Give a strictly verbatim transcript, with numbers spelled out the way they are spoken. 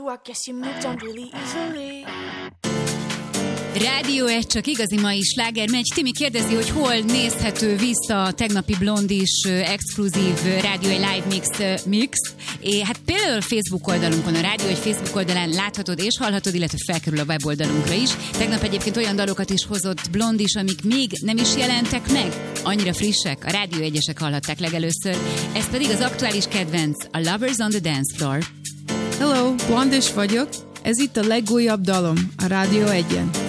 I guess you moved on really easily. Rádió egy, csak igazi mai sláger megy. Timi kérdezi, hogy hol nézhető vissza a tegnapi Blondis exkluzív Rádió egy Live Mix mix. É, hát például a Facebook oldalunkon, a Rádió egy Facebook oldalán láthatod és hallhatod, illetve felkerül a weboldalunkra is. Tegnap egyébként olyan dalokat is hozott Blondis, amik még nem is jelentek meg. Annyira frissek, a Rádió egyesek hallhatták legelőször. Ez pedig az aktuális kedvenc, a Lovers on the Dance Floor. Hello, Blondis vagyok. Ez itt a legújabb dalom a Rádió egyen.